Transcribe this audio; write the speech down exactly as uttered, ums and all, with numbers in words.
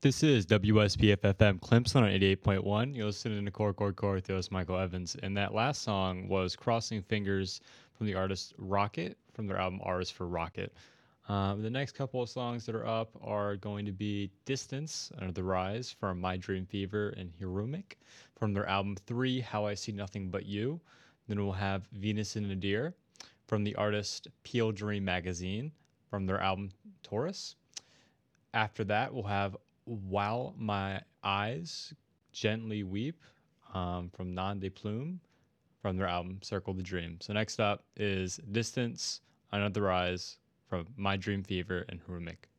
This is W S P F F M Clemson on eighty-eight point one. You're listening to Core Core Core with host Michael Evans. And that last song was Crossing Fingers from the artist Rocket from their album R is for Rocket. Um, the next couple of songs that are up are going to be Distance Under the Rise from My Dream Fever and Hirumik from their album three How I See Nothing But You. Then we'll have Venus in Nadir from the artist Peel Dream Magazine from their album Taurus. After that, we'll have While My Eyes Gently Weep um, from Non de Plume from their album Circle the Dream. So next up is Distance, Another Rise from My Dream Fever and Harumik.